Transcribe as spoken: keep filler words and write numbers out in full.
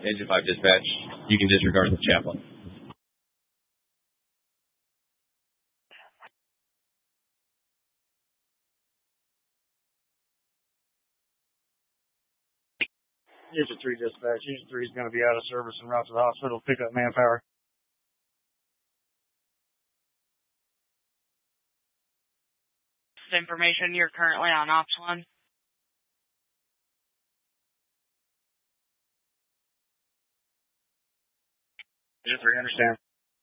Engine five dispatch. You can disregard the chaplain. Engine three dispatch. Engine three is going to be out of service and route to the hospital. Pick up manpower. Information, you're currently on Ops one. Engine three, understand.